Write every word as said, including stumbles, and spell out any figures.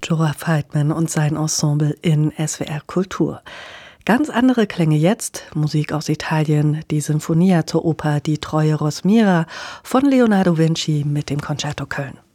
Jorah Feldman und sein Ensemble in S W R Kultur. Ganz andere Klänge jetzt, Musik aus Italien, die Sinfonia zur Oper Die treue Rosmira von Leonardo Vinci mit dem Concerto Köln.